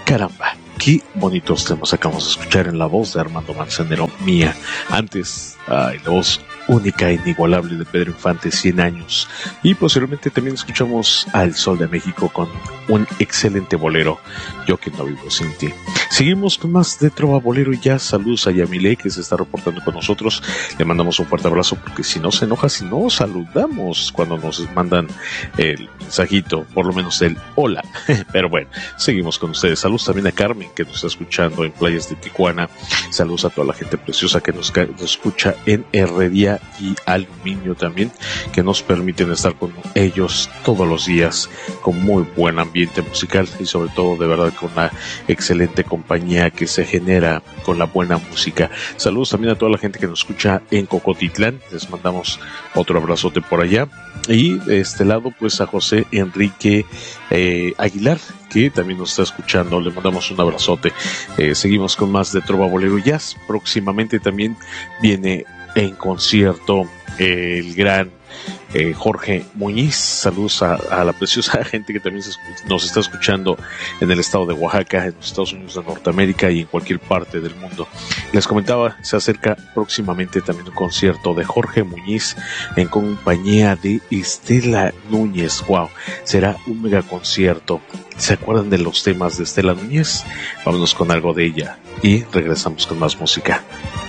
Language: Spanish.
Caramba, qué bonitos temas acabamos de escuchar en la voz de Armando Manzanero, mía. Antes, la voz única e inigualable de Pedro Infante, 100 años. Y posteriormente también escuchamos al Sol de México con un excelente bolero, Yo que no vivo sin ti. Seguimos con más de Trova Bolero y Jazz. Saludos a Yamile, que se está reportando con nosotros. Le mandamos un fuerte abrazo porque si no se enoja, si no saludamos cuando nos mandan el mensajito, por lo menos el hola. Pero bueno, seguimos con ustedes. Saludos también a Carmen, que nos está escuchando en playas de Tijuana. Saludos a toda la gente preciosa que nos escucha en Herrería y Aluminio también, que nos permiten estar con ellos todos los días con muy buen ambiente musical y sobre todo de verdad con una excelente compañía que se genera con la buena música. Saludos también a toda la gente que nos escucha en Cocotitlán, les mandamos otro abrazote por allá. Y de este lado pues a José Enrique Aguilar, que también nos está escuchando, le mandamos un abrazote. Seguimos con más de Trova Bolero Jazz. Próximamente también viene en concierto el gran Jorge Muñiz. Saludos a la preciosa gente que también nos está escuchando en el estado de Oaxaca, en los Estados Unidos de Norteamérica y en cualquier parte del mundo. Les comentaba, se acerca próximamente también un concierto de Jorge Muñiz en compañía de Estela Núñez. Wow, será un mega concierto. ¿Se acuerdan de los temas de Estela Núñez? Vámonos con algo de ella y regresamos con más música.